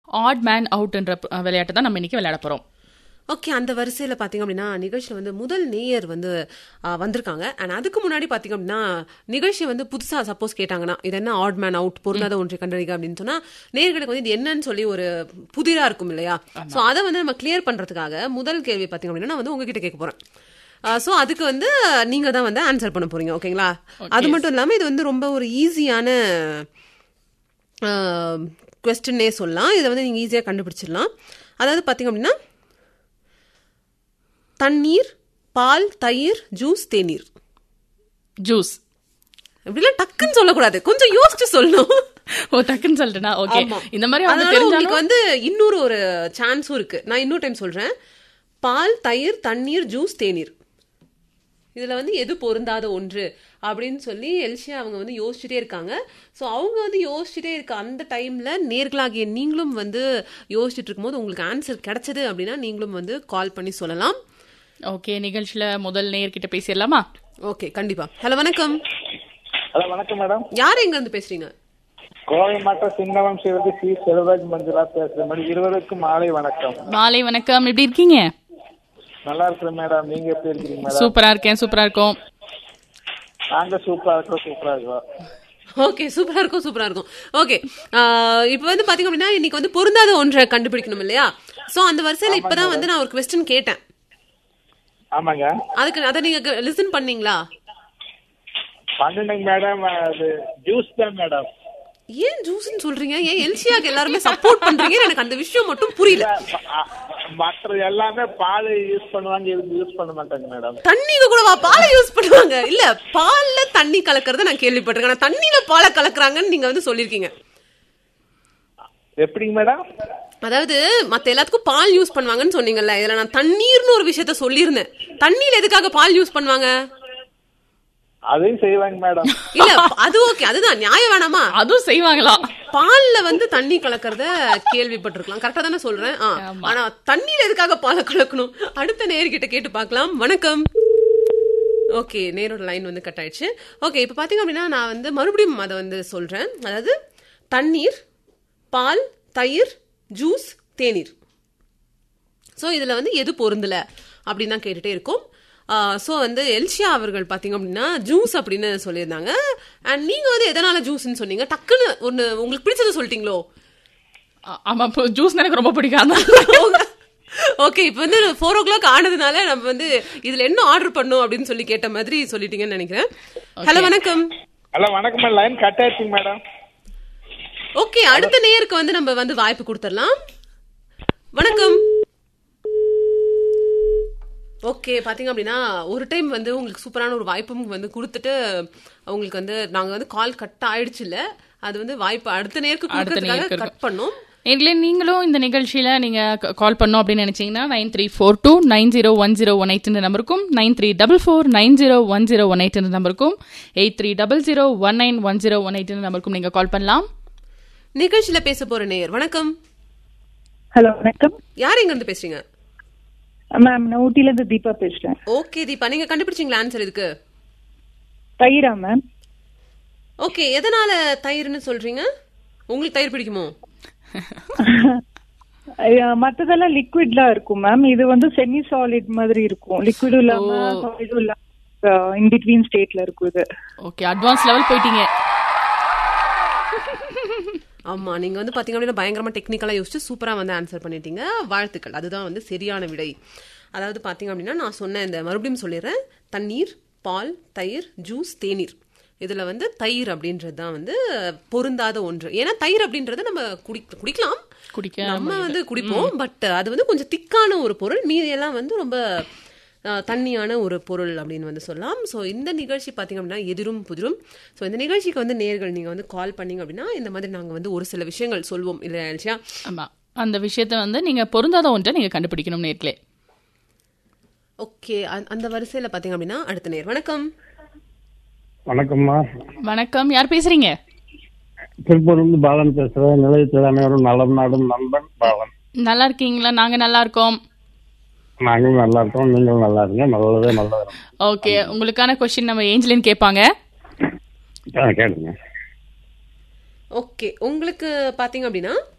Odd man அவுட்ன்ற விளையாட்டு தான் நம்ம இன்னைக்கு விளையாட போறோம். ஓகே, அந்த வரிசையில் பார்த்தீங்க அப்படின்னா நிகழ்ச்சியில் வந்து முதல் நேயர் வந்து வந்திருக்காங்க. அண்ட் அதுக்கு முன்னாடி பார்த்தீங்க அப்படின்னா நிகழ்ச்சி வந்து புதுசாக சப்போஸ் கேட்டாங்கன்னா இது என்ன ஆட் மேன் அவுட் பொருளாத ஒன்றை கண்டறிக அப்படின்னு சொன்னால் நேயர்களுக்கு வந்து இது என்னன்னு சொல்லி ஒரு புதிராக இருக்கும் இல்லையா? ஸோ அதை வந்து நம்ம கிளியர் பண்ணுறதுக்காக முதல் கேள்வி பார்த்தீங்க அப்படின்னா நான் வந்து உங்ககிட்ட கேட்க போகிறேன். ஸோ அதுக்கு வந்து நீங்கள் தான் வந்து ஆன்சர் பண்ண போறீங்க. ஓகேங்களா? அது மட்டும் இல்லாமல் இது வந்து ரொம்ப ஒரு ஈஸியான கொஸ்டின்னே சொல்லலாம். இதை வந்து நீங்கள் ஈஸியாக கண்டுபிடிச்சிடலாம். அதாவது பார்த்தீங்க அப்படின்னா தண்ணீர், பால், தயிர், ஜூஸ், தேநீர். ஜூஸ் இப்படிலாம் டக்குன்னு சொல்லக்கூடாது, கொஞ்சம் யோசிச்சு சொல்லணும். ஓ, டக்குன்னு சொல்லிட்டேனா? ஓகே. இந்த மாதிரி உங்களுக்கு வந்து இன்னொரு ஒரு சான்ஸும் இருக்கு. நான் இன்னொரு டைம் சொல்றேன். பால், தயிர், தண்ணீர், ஜூஸ், தேநீர். இதுல வந்து எது பொருந்தாத ஒன்று அப்படின்னு சொல்லி எல்ஷியா அவங்க வந்து யோசிச்சுட்டே இருக்காங்க. ஸோ அவங்க வந்து யோசிச்சுட்டே இருக்க அந்த டைம்ல நேர்களாகிய நீங்களும் வந்து யோசிச்சுட்டு இருக்கும்போது உங்களுக்கு ஆன்சர் கிடைச்சது அப்படின்னா நீங்களும் வந்து கால் பண்ணி சொல்லலாம். ஓகே, நிகழ்ச்சியில முதல் நேயர்கிட்ட பேசிடலாமா? ஓகே, கண்டிப்பா. ஹலோ, வணக்கம். ஹலோ, வணக்கம் மேடம். யார் எங்க இருந்து பேசுறீங்க? கோவை மாவட்டம் சின்னவம் சிவதி சி செல்வராஜ் மஞ்சுளா பேசுறேன் மேடம். இருவருக்கும் மாலை வணக்கம். மாலை வணக்கம். எப்படி இருக்கீங்க? நல்லா இருக்கிறேன் மேடம். நீங்க எப்படி இருக்கீங்க மேடம்? சூப்பரா இருக்கேன். சூப்பரா இருக்கோம். நாங்க சூப்பரா இருக்கோம். ஓகே, சூப்பரா இருக்கும். ஓகே, இப்போ வந்து பாத்தீங்க அப்படின்னா இன்னைக்கு வந்து பொருந்தாத ஒன்றை கண்டுபிடிக்கணும் இல்லையா? சோ அந்த வரிசையில இப்பதான் வந்து நான் ஒரு क्वेश्चन கேட்டேன். ஆமாங்க. அதுக்கு அதை நீங்க லிசன் பண்ணீங்களா? பண்ணுங்க மேடம். அது ஜூஸ் தான் மேடம். ஏன் ஜூஸ்ன்னு சொல்றீங்க? ஏன் எல்சியாக்கு எல்லாருமே சப்போர்ட் பண்றீங்க? எனக்கு அந்த விஷயம் மட்டும் புரியல. மற்ற எல்லாமே பால் யூஸ் பண்ணுவாங்க, யூஸ் பண்ண மாட்டாங்க மேடம். தண்ணியில கூடவா பாலை யூஸ் பண்ணுவாங்க? இல்ல, பால்ல தண்ணி கலக்கறத நான் கேள்விப்பட்டிருக்கேன். ஆனா தண்ணியில பாலை கலக்குறாங்கன்னு நீங்க வந்து சொல்லிருக்கீங்க. எப்படிங்க மேடம்? அதாவது மத்த எல்லாத்துக்கும் பால் யூஸ் பண்ணுவாங்கன்னு சொன்னீங்கல்ல, இதுல நான் தண்ணீர்னு ஒரு விஷயத்த சொல்லியிருந்தேன். தண்ணியில எதுக்காக பால் யூஸ் பண்ணுவாங்க? அதையும் செய்வாங்க மேடம். இல்ல, அது ஓகே, அதுதான் நியாயம் வேணாமா? அதுவும் செய்வாங்களா? பால்ல வந்து தண்ணி கலக்கறத கேள்விப்பட்டிருக்கலாம். கரெக்டா தானே சொல்றேன்? ஆனா தண்ணியில எதுக்காக பாலை கலக்கணும்? அடுத்த நேர்கிட்ட கேட்டு பார்க்கலாம். வணக்கம். ஓகே, நேரோட லைன் வந்து கட் ஆயிடுச்சு. ஓகே, இப்ப பாத்தீங்க அப்படின்னா நான் வந்து மறுபடியும் அதை வந்து சொல்றேன். அதாவது தண்ணீர், பால், தயிர், ஜூஸ், தேநீர். ஸோ இதுல வந்து எது பொருந்தல அப்படின்னு தான் கேட்டுட்டே இருக்கும். ஸோ வந்து எல்ஷியா அவர்கள் பார்த்தீங்க அப்படின்னா ஜூஸ் அப்படின்னு சொல்லியிருந்தாங்க. அண்ட் நீங்க வந்து எதனால ஜூஸ்ன்னு சொன்னீங்க? டக்குன்னு ஒன்று உங்களுக்கு பிடிச்சது சொல்லிட்டீங்களோ? ஆமா, ஜூஸ் எனக்கு ரொம்ப பிடிக்காது. ஓகே, இப்போ வந்து 4 o'clock ஆனதுனால நம்ம வந்து இதுல என்ன ஆர்டர் பண்ணோம் அப்படின்னு சொல்லி கேட்ட மாதிரி சொல்லிட்டீங்கன்னு நினைக்கிறேன். ஹலோ, வணக்கம். ஹலோ, வணக்கம். லைன் கட் ஆயிடுச்சுங்க மேடம். ஓகே, அடுத்த நேருக்கு வந்து நம்ம வந்து வாய்ப்பு கொடுத்துடலாம். வணக்கம். ஓகே, பாத்தீங்க அப்படின்னா ஒரு டைம் வந்து உங்களுக்கு சூப்பரான ஒரு வாய்ப்பும் வந்து கொடுத்துட்டு உங்களுக்கு வந்து நாங்க வந்து கால் கட் ஆயிடுச்சு இல்ல, அது வந்து வாய்ப்பு அடுத்த நேருக்கு கொடுக்கறதுக்காக கட் பண்ணோம். நீங்களும் இந்த நிகழ்ச்சியில நீங்க கால் பண்ணோம் அப்படின்னு நினைச்சீங்கன்னா 9342901018 நம்பருக்கும் 9344901018 நம்பருக்கும் 8300191018 நம்பருக்கும் நீங்க கால் பண்ணலாம். நிகழ்ச்சியில பேச போற நேயர் வணக்கம். ஹலோ, வணக்கம். யார் எங்க இருந்து பேசுறீங்க? மேம், நான் ஊட்டில இருந்து தீபா பேசுறேன். ஓகே தீபா, நீங்க கண்டுபிடிச்சீங்களா ஆன்சர் இதுக்கு? தயிரா மேம்? ஓகே, எதனால தயிர்னு சொல்றீங்க? உங்களுக்கு தயிர் பிடிக்குமோ? மத்ததெல்லாம் லிக்விட்லாம் இருக்கும் மேம், இது வந்து செமி சாலிட் மாதிரி இருக்கும். லிக்விடும் இல்லாம சாலிடும் இல்லாம இன் பிட்வீன் ஸ்டேட்ல இருக்கும் இது. ஓகே, அட்வான்ஸ் லெவல் போயிட்டீங்க. ஆமா, நீங்க வந்து பாத்தீங்க அப்படின்னா பயங்கரமா டெக்னிக்கலா யோசிச்சு சூப்பரா வந்து ஆன்சர் பண்ணிட்டீங்க. வாழ்த்துக்கள். அதுதான் வந்து சரியான விடை. அதாவது பாத்தீங்க அப்படின்னா நான் சொன்ன இந்த மறுபடியும் சொல்லிடுறேன். தண்ணீர், பால், தயிர், ஜூஸ், தேநீர். இதுல வந்து தயிர் அப்படின்றது தான் வந்து பொருந்தாத ஒன்று. ஏன்னா தயிர் அப்படின்றது நம்ம குடிக்கலாம், நம்ம வந்து குடிப்போம். பட் அது வந்து கொஞ்சம் திக்கான ஒரு பொருள். மீதி எல்லாம் வந்து ரொம்ப தண்ணியான ஒரு பொருள் அப்படின்னு வந்து சொல்லலாம். ஸோ இந்த நிகழ்ச்சி பார்த்தீங்க அப்படின்னா எதிரும் புதிரும். ஸோ இந்த நிகழ்ச்சிக்கு வந்து நேர்கள் நீங்கள் வந்து கால் பண்ணீங்க அப்படின்னா இந்த மாதிரி நாங்கள் வந்து ஒரு சில விஷயங்கள் சொல்வோம் இல்லையா? ஆமாம், அந்த விஷயத்த வந்து நீங்கள் பொருந்தாத ஒன்றை நீங்கள் கண்டுபிடிக்கணும் நேர்களே. ஓகே, அந்த வரிசையில் பார்த்தீங்க அப்படின்னா அடுத்த நேர். வணக்கம். வணக்கம்மா. வணக்கம், யார் பேசுறீங்க? திருப்பூர்லேருந்து பாலன் பேசுகிறேன். நிலையத்தில் அனைவரும் நலம் நாடும் நண்பன் பாலன். நல்லா இருக்கீங்களா? நாங்கள் நல்லா இருக்கோம். நாங்களும் நல்லா இருக்கோம், நீங்களும் நல்லா இருங்க. நல்லதே நல்லது. ஓகே, உங்களுக்கான கொஸ்டின் நம்ம ஏஞ்சலின் கேட்பாங்க, கேளுங்க. ஓகே, உங்களுக்கு பாத்தீங்க அப்படின்னா